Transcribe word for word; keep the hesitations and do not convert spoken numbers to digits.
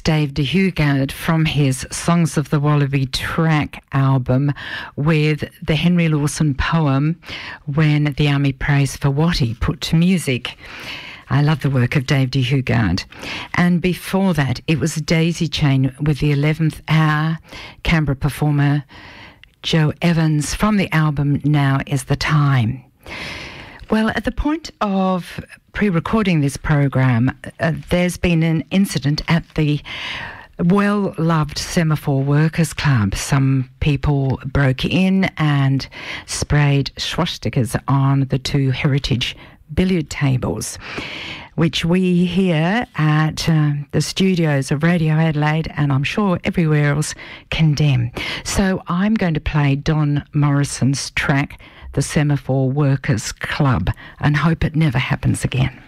Dave de Hugard from his Songs of the Wallaby track album with the Henry Lawson poem When the Army Prays for Watty, put to music. I love the work of Dave de Hugard. And before that, it was Daisy Chain with the eleventh hour Canberra performer Joe Evans from the album Now Is the Time. Well, at the point of pre-recording this program, uh, there's been an incident at the well-loved Semaphore Workers Club. Some people broke in and sprayed swastikas on the two heritage billiard tables, which we here at uh, the studios of Radio Adelaide, and I'm sure everywhere else, condemn. So I'm going to play Don Morrison's track, The Semaphore Workers Club, and hope it never happens again.